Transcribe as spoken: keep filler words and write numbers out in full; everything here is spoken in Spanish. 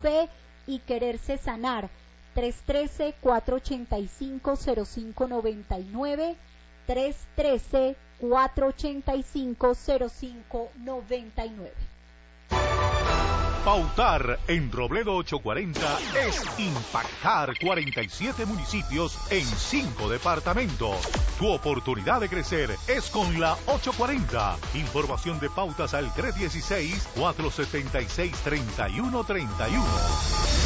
fe y quererse sanar. tres uno tres, cuatro ocho cinco, cero cinco nueve nueve, tres uno tres, cuatro ocho cinco, cero cinco nueve nueve. Pautar en Robledo ochocientos cuarenta es impactar cuarenta y siete municipios en cinco departamentos. Tu oportunidad de crecer es con la ochocientos cuarenta. Información de pautas al tres uno seis, cuatro siete seis, tres uno tres uno.